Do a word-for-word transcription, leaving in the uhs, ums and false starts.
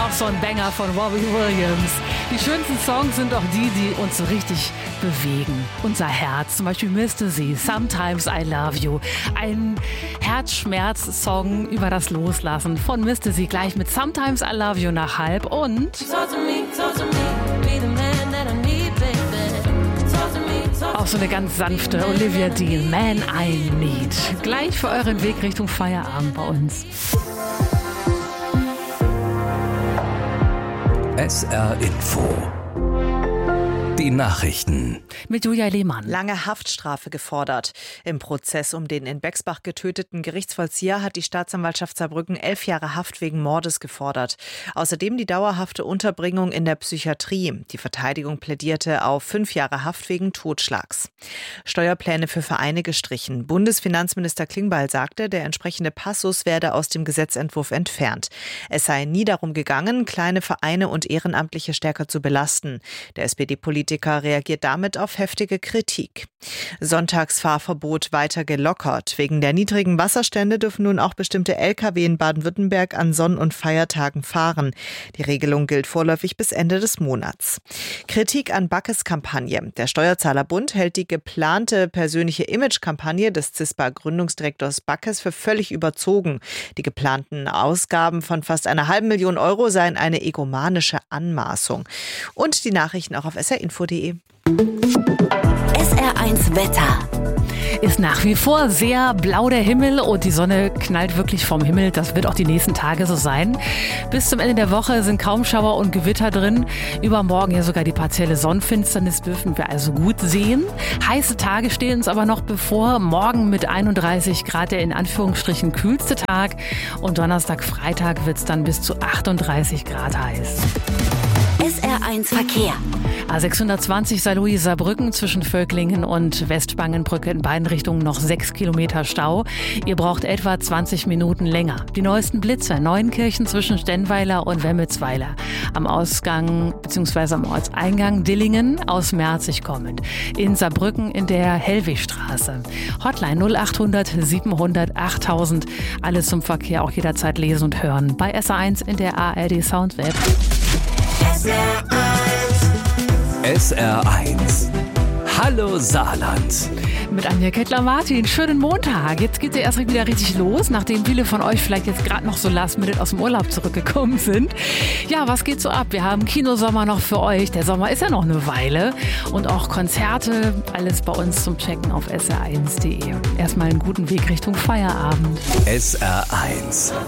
noch so ein Banger von Robbie Williams. Die schönsten Songs sind auch die, die uns so richtig bewegen. Unser Herz, zum Beispiel Mister Z, Sometimes I Love You. Ein Herzschmerz-Song über das Loslassen von Mister Z, gleich mit Sometimes I Love You nach halb und auch so eine ganz sanfte Olivia Dean, Man I Need. Gleich für euren Weg Richtung Feierabend bei uns. S R Info. Die Nachrichten. Mit Julia Lehmann. Lange Haftstrafe gefordert. Im Prozess um den in Bexbach getöteten Gerichtsvollzieher hat die Staatsanwaltschaft Saarbrücken elf Jahre Haft wegen Mordes gefordert. Außerdem die dauerhafte Unterbringung in der Psychiatrie. Die Verteidigung plädierte auf fünf Jahre Haft wegen Totschlags. Steuerpläne für Vereine gestrichen. Bundesfinanzminister Klingbeil sagte, der entsprechende Passus werde aus dem Gesetzentwurf entfernt. Es sei nie darum gegangen, kleine Vereine und Ehrenamtliche stärker zu belasten. Der S P D-Politiker reagiert damit auf heftige Kritik. Sonntagsfahrverbot weiter gelockert. Wegen der niedrigen Wasserstände dürfen nun auch bestimmte L K W in Baden-Württemberg an Sonn- und Feiertagen fahren. Die Regelung gilt vorläufig bis Ende des Monats. Kritik an Backes Kampagne. Der Steuerzahlerbund hält die geplante persönliche Image-Kampagne des C I S P A-Gründungsdirektors Backes für völlig überzogen. Die geplanten Ausgaben von fast einer halben Million Euro seien eine egomanische Anmaßung. Und die Nachrichten auch auf s r info punkt d e. S R eins Wetter. Ist nach wie vor sehr blau der Himmel und die Sonne knallt wirklich vom Himmel. Das wird auch die nächsten Tage so sein. Bis zum Ende der Woche sind kaum Schauer und Gewitter drin. Übermorgen ja sogar die partielle Sonnenfinsternis dürfen wir also gut sehen. Heiße Tage stehen uns aber noch bevor. Morgen mit einunddreißig Grad der in Anführungsstrichen kühlste Tag. Und Donnerstag, Freitag wird es dann bis zu achtunddreißig Grad heiß. S R eins Verkehr. A sechshundertzwanzig Saarlouis Saarbrücken zwischen Völklingen und Westspangenbrücke in beiden Richtungen noch sechs Kilometer Stau. Ihr braucht etwa zwanzig Minuten länger. Die neuesten Blitze, Neuenkirchen zwischen Stenweiler und Wemmelsweiler. Am Ausgang bzw. am Ortseingang Dillingen aus Merzig kommend. In Saarbrücken in der Hellwigstraße. Hotline null achthundert siebenhundert achttausend. Alles zum Verkehr auch jederzeit lesen und hören. Bei S R eins in der A R D Soundweb. S R eins. S R eins. Hallo Saarland. Mit Anja Kettler-Martin. Schönen Montag. Jetzt geht es ja erst wieder richtig los, nachdem viele von euch vielleicht jetzt gerade noch so last minute aus dem Urlaub zurückgekommen sind. Ja, was geht so ab? Wir haben Kinosommer noch für euch. Der Sommer ist ja noch eine Weile. Und auch Konzerte. Alles bei uns zum Checken auf s r eins punkt d e. Erstmal einen guten Weg Richtung Feierabend. S R eins.